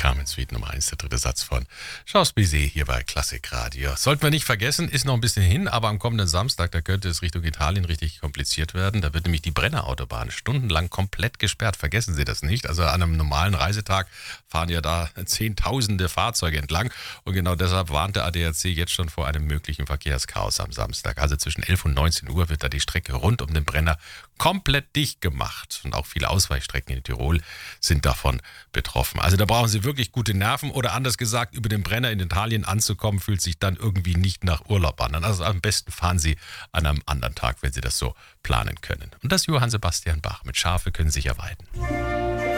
Carmen Suite Nummer 1, der dritte Satz von Charles Bizet hier bei Klassikradio. Sollten wir nicht vergessen, ist noch ein bisschen hin, aber am kommenden Samstag, da könnte es Richtung Italien richtig kompliziert werden. Da wird nämlich die Brennerautobahn stundenlang komplett gesperrt. Vergessen Sie das nicht. Also an einem normalen Reisetag fahren ja da Zehntausende Fahrzeuge entlang. Und genau deshalb warnt der ADAC jetzt schon vor einem möglichen Verkehrschaos am Samstag. Also zwischen 11 und 19 Uhr wird da die Strecke rund um den Brenner komplett dicht gemacht. Und auch viele Ausweichstrecken in Tirol sind davon betroffen. Also da brauchen Sie wirklich gute Nerven oder anders gesagt, über den Brenner in Italien anzukommen, fühlt sich dann irgendwie nicht nach Urlaub an. Also am besten fahren Sie an einem anderen Tag, wenn Sie das so planen können. Und das Johann Sebastian Bach mit Schafe können sich ja weiden.